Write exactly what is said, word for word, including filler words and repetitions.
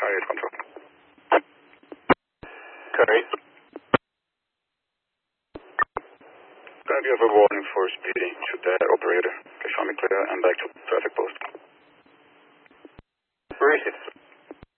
Sky eight control. Curry. Gonna give a warning for speeding to the operator. Okay, show me clear and back to traffic post. Receive.